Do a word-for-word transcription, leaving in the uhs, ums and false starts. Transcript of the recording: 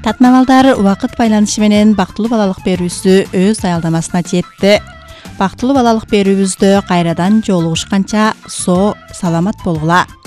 Татмавалдар убакыт байланышы менен бактылуу балалык берүүсү өз аялдамасына жетти. Бактылуу балалык берүүбүздө кайрадан жолугушканча со саламат болгула.